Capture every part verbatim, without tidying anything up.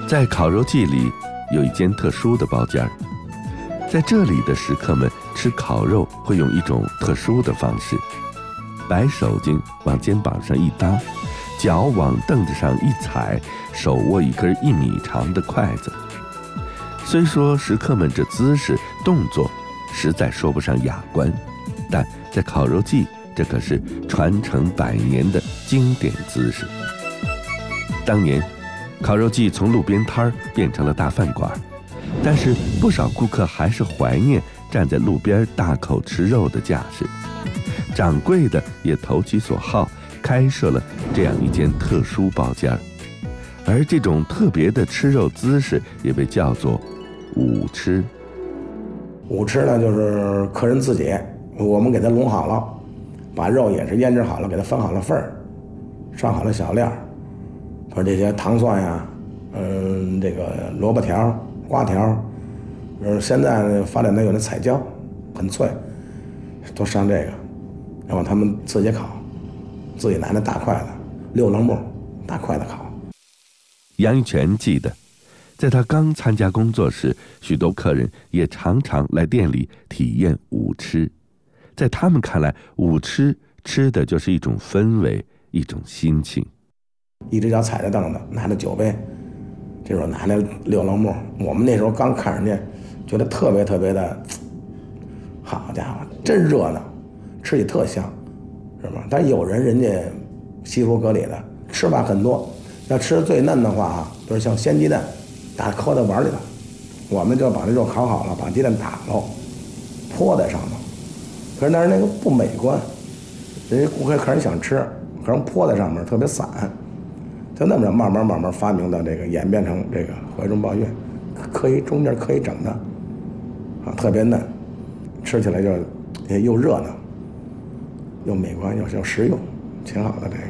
在烤肉季里有一间特殊的包间儿，在这里的食客们吃烤肉会用一种特殊的方式，摆手巾往肩膀上一搭，脚往凳子上一踩，手握一根一米长的筷子。虽说食客们这姿势动作实在说不上雅观，但在烤肉季，这可是传承百年的经典姿势。当年烤肉季从路边摊儿变成了大饭馆，但是不少顾客还是怀念站在路边大口吃肉的架势。掌柜的也投其所好，开设了这样一间特殊包间，而这种特别的吃肉姿势也被叫做午吃。 午吃呢，就是客人自己，我们给他拢好了，把肉也是腌制好了，给他分好了份儿，上好了小料，把这些糖蒜呀，嗯，这个萝卜条、瓜条，呃，现在发展的有那彩椒，很脆，都上这个，然后他们自己烤，自己拿那大筷子，六棱木大筷子烤。 杨玉泉记得，在他刚参加工作时，许多客人也常常来店里体验午吃。在他们看来，午吃吃的就是一种氛围，一种心情。 一只脚踩着凳子，拿着酒杯，这时候拿那六棱木，我们那时候刚看人家，觉得特别特别的，好家伙，真热闹，吃起特香，是吧？但有人人家西服革履的，吃法很多，要吃最嫩的话啊，比如像鲜鸡蛋，打扣在碗里头，我们就把这肉烤好了，把鸡蛋打喽，泼在上头。可是但是那个不美观，人家顾客客人想吃，可能泼在上面特别散，就那么着慢慢慢慢发明的这个演变成这个怀中抱月，可以中间可以整的，啊，特别嫩，吃起来就也又热闹，又美观又又实用，挺好的这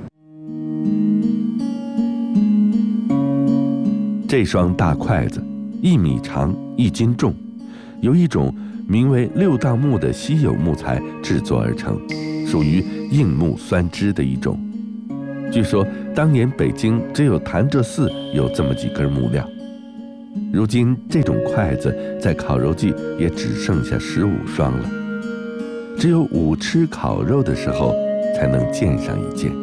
个。这双大筷子一米长一斤重，由一种名为六当木的稀有木材制作而成，属于硬木酸枝的一种。据说当年北京只有潭柘寺有这么几根木料。如今这种筷子在烤肉季也只剩下十五双了，只有午吃烤肉的时候才能见上一件。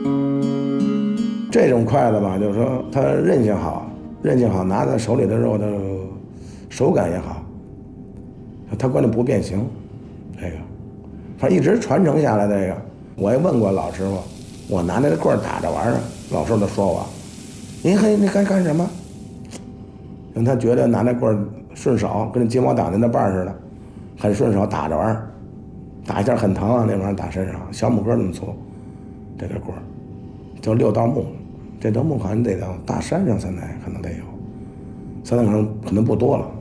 这种筷子吧，就是说它韧性好，韧性好，拿在手里的肉的手感也好，它关键不变形。这个反正一直传承下来。这个我也问过老师傅，我拿那个棍儿打着玩儿，老师傅说我，您嘿，你该干什么？因为他觉得拿那棍儿顺手，跟那鸡毛掸子那把似的，很顺手，打着玩儿，打一下很疼啊，那玩意儿打身上，小拇哥那么粗，这根棍儿就六道木，这道木好像得到大山上现在可能得有，现在可能可能不多了。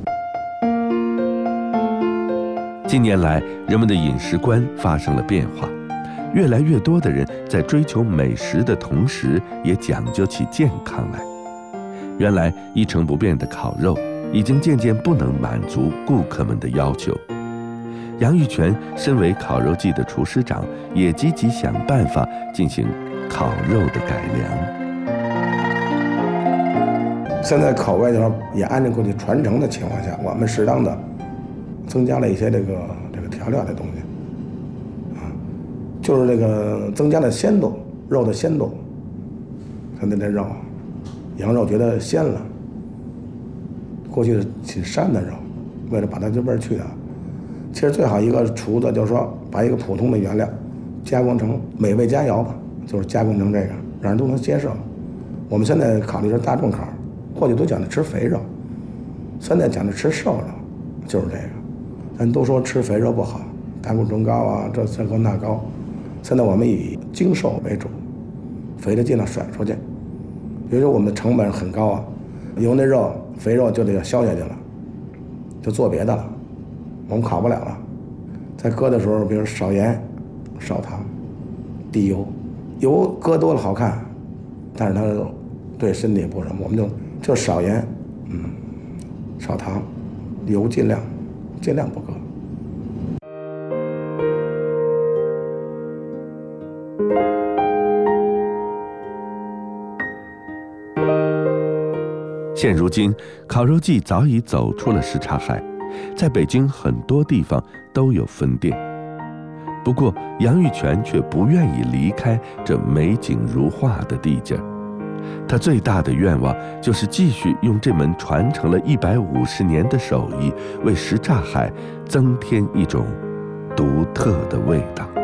近年来，人们的饮食观发生了变化，越来越多的人在追求美食的同时，也讲究起健康来。原来一成不变的烤肉，已经渐渐不能满足顾客们的要求。杨玉泉身为烤肉季的厨师长，也积极想办法进行烤肉的改良。 现在口味的时候，也按照过去传承的情况下，我们适当的增加了一些这个这个调料的东西，啊，就是这个增加了鲜度，肉的鲜度。看那这肉，羊肉觉得鲜了，过去是挺膻的肉，为了把它这味儿去掉，其实最好一个厨子就是说，把一个普通的原料加工成美味佳肴吧，就是加工成这个，让人都能接受。我们现在考虑是大众烤，过去都讲究吃肥肉，现在讲究吃瘦肉，就是这个。咱都说吃肥肉不好，胆固醇高啊，这这高那高。现在我们以精瘦为主，肥的尽量甩出去。比如说我们的成本很高啊，有那肉肥肉就得消下去了，就做别的了，我们烤不了了。在搁的时候，比如少盐、少糖、低油，油搁多了好看，但是它对身体不什么，我们就就少盐，嗯，少糖，油尽量尽量不搁。 现如今，烤肉季早已走出了什刹海，在北京很多地方都有分店。不过，杨玉泉却不愿意离开这美景如画的地界儿。他最大的愿望就是继续用这门传承了一百五十年的手艺，为什刹海增添一种独特的味道。